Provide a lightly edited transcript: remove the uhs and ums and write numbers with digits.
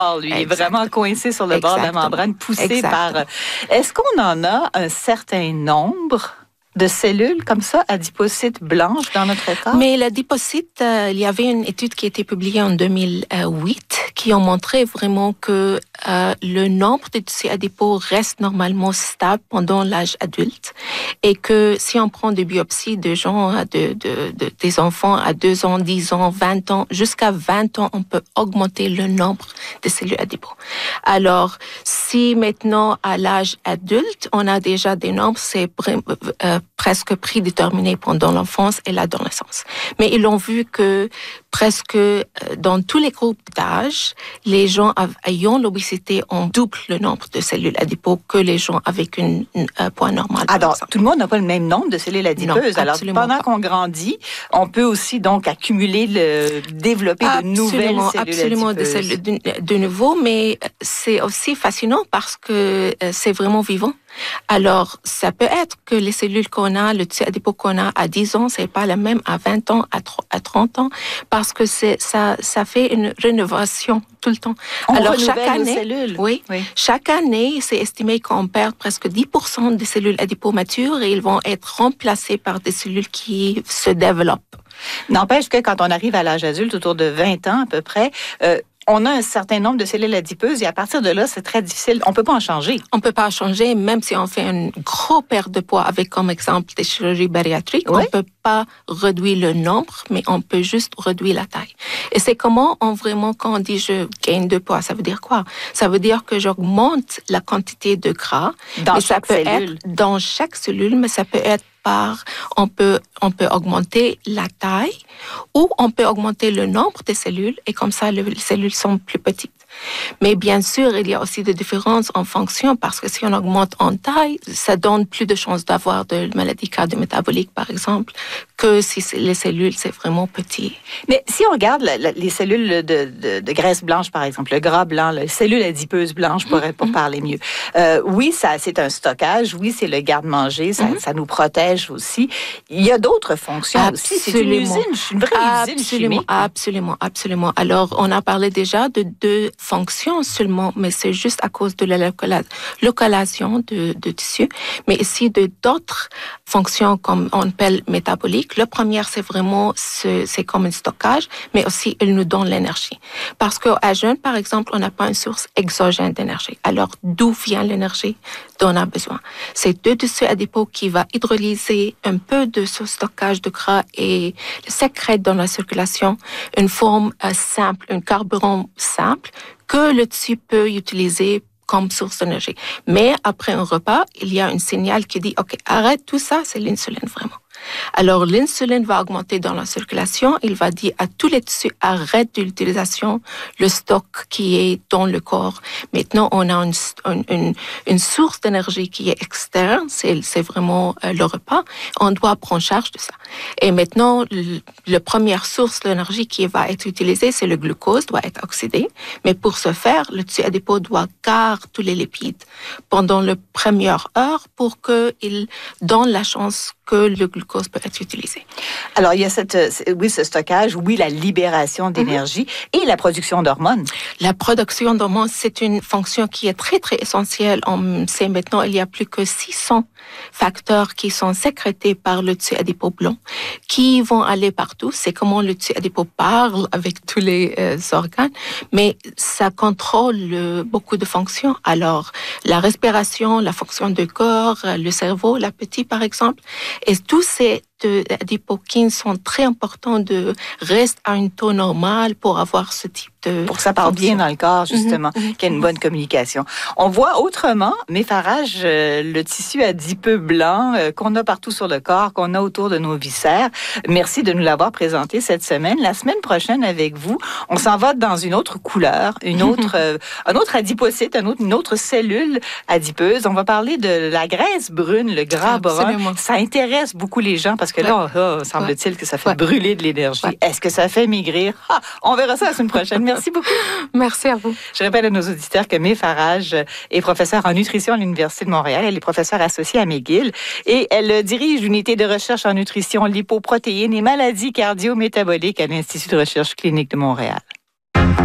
Lui, il est vraiment coincé sur le bord de la membrane, poussé par... Est-ce qu'on en a un certain nombre de cellules comme ça, adipocytes blanches dans notre corps? Mais l'adipocyte, il y avait une étude qui a été publiée en 2008 qui a montré vraiment que le nombre de tissus adipeux reste normalement stable pendant l'âge adulte et que si on prend des biopsies de gens, des enfants à 2 ans, 10 ans, 20 ans, jusqu'à 20 ans, on peut augmenter le nombre de cellules adipeux. Alors, si maintenant à l'âge adulte, on a déjà des nombres, c'est presque prédéterminé pendant l'enfance et l'adolescence. Mais ils ont vu que presque dans tous les groupes d'âge, les gens ayant l'obésité ont double le nombre de cellules adipeux que les gens avec un poids normal. Alors, tout le monde n'a pas le même nombre de cellules adipeuses. Non, alors, pendant qu'on grandit, on peut aussi donc accumuler, développer de nouvelles cellules adipeuses. Des cellules de nouveau, mais c'est aussi fascinant parce que c'est vraiment vivant. Alors, ça peut être que les cellules qu'on a, le tissu adipeux qu'on a à 10 ans, c'est pas la même à 20 ans, à 30 ans, parce que ça fait une rénovation tout le temps. Alors, chaque année, cellules. Oui, chaque année, c'est estimé qu'on perd presque 10% des cellules adipeux matures et ils vont être remplacés par des cellules qui se développent. N'empêche que quand on arrive à l'âge adulte, autour de 20 ans à peu près, on a un certain nombre de cellules adipeuses et à partir de là, c'est très difficile. On ne peut pas en changer. On ne peut pas en changer, même si on fait une grosse perte de poids avec comme exemple des chirurgies bariatriques. Oui. On ne peut pas réduire le nombre, mais on peut juste réduire la taille. Et c'est comment quand on dit je gagne de poids, ça veut dire quoi? Ça veut dire que j'augmente la quantité de gras. Dans chaque cellule. Dans chaque cellule, mais ça peut être on peut augmenter la taille ou on peut augmenter le nombre de cellules et comme ça, les cellules sont plus petites. Mais bien sûr, il y a aussi des différences en fonction parce que si on augmente en taille, ça donne plus de chances d'avoir de maladies cardio-métaboliques, par exemple, que si les cellules, c'est vraiment petit. Mais si on regarde les cellules de graisse blanche, par exemple, le gras blanc, les cellules adipeuses blanches, pour parler mieux. Oui, c'est un stockage. Oui, c'est le garde-manger. Ça nous protège aussi. Il y a d'autres fonctions aussi. C'est une usine, une vraie usine chimique. Absolument. Alors, on a parlé déjà de 2 fonctions seulement, mais c'est juste à cause de la localisation de tissu, mais aussi d'autres fonctions comme on appelle métaboliques. La première, c'est vraiment, c'est comme un stockage, mais aussi, elle nous donne l'énergie. Parce qu'à jeune, par exemple, on n'a pas une source exogène d'énergie. Alors, d'où vient l'énergie dont on a besoin? C'est deux tissus adipeux qui va hydrolyser un peu de ce stockage de gras et le sécrète dans la circulation une forme simple, un carburant simple que le tissu peut utiliser comme source d'énergie. Mais après un repas, il y a un signal qui dit « OK, arrête tout ça, c'est l'insuline vraiment ». Alors, l'insuline va augmenter dans la circulation. Il va dire à tous les tissus, arrête de l'utilisation, le stock qui est dans le corps. Maintenant, on a une source d'énergie qui est externe, c'est vraiment le repas. On doit prendre charge de ça. Et maintenant, la première source d'énergie qui va être utilisée, c'est le glucose, doit être oxydé. Mais pour ce faire, le tissu adipeux doit garder tous les lipides pendant la première heure pour qu'il donne la chance que le glucose peut être utilisé. Alors, il y a ce stockage, la libération d'énergie et la production d'hormones. La production d'hormones, c'est une fonction qui est très, très essentielle. On sait maintenant, il y a plus que 600 facteurs qui sont sécrétés par le tissu adipeux blanc, qui vont aller partout. C'est comment le tissu adipeux parle avec tous les organes, mais ça contrôle beaucoup de fonctions. Alors, la respiration, la fonction du corps, le cerveau, l'appétit, par exemple, et tous ces adipokines sont très importants de rester à un taux normal pour avoir ce type de pour que ça parte bien dans le corps, justement, qu'il y ait une bonne communication. On voit autrement, méphárage, le tissu adipeux blanc qu'on a partout sur le corps, qu'on a autour de nos viscères. Merci de nous l'avoir présenté cette semaine. La semaine prochaine, avec vous, on s'en va dans une autre couleur, un autre adipocyte, une autre cellule adipeuse. On va parler de la graisse brune, le gras brun. Ça intéresse beaucoup les gens parce que là, semble-t-il que ça fait brûler de l'énergie. Est-ce que ça fait maigrir? On verra ça la semaine prochaine. Merci beaucoup. Merci à vous. Je rappelle à nos auditeurs que Méphárage est professeure en nutrition à l'Université de Montréal. Elle est professeure associée à McGill et elle dirige l'unité de recherche en nutrition, lipoprotéines et maladies cardio-métaboliques à l'Institut de recherche clinique de Montréal.